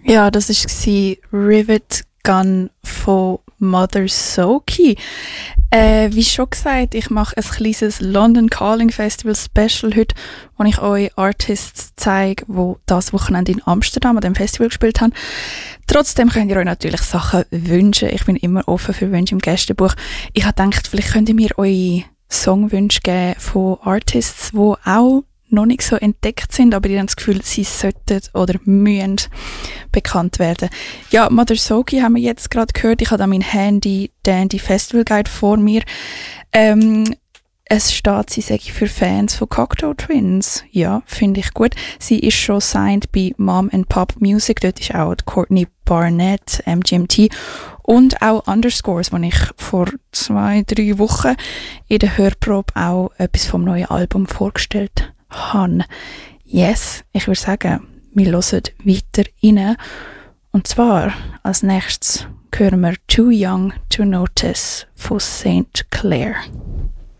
Ja, das war Rivet Gun von Mother Soki. Wie schon gesagt, ich mache ein kleines London Calling Festival Special heute, wo ich euch Artists zeige, die das Wochenende in Amsterdam an dem Festival gespielt haben. Trotzdem könnt ihr euch natürlich Sachen wünschen. Ich bin immer offen für Wünsche im Gästebuch. Ich habe gedacht, vielleicht könnt ihr mir eure Songwünsche geben von Artists, die auch noch nicht so entdeckt sind, aber die haben das Gefühl, sie sollten oder müssen bekannt werden. Ja, Mother Soki haben wir jetzt gerade gehört. Ich habe da mein Handy Dandy Festival Guide vor mir. Es steht, sie sei für Fans von Cocteau Twins. Ja, finde ich gut. Sie ist schon signed bei Mom and Pop Music. Dort ist auch Courtney Barnett, MGMT und auch Underscores, wo ich vor 2-3 Wochen in der Hörprobe auch etwas vom neuen Album vorgestellt habe. Yes, ich würde sagen, wir hören weiter rein. Und zwar als nächstes hören wir Too Young to Notice von St. Clair.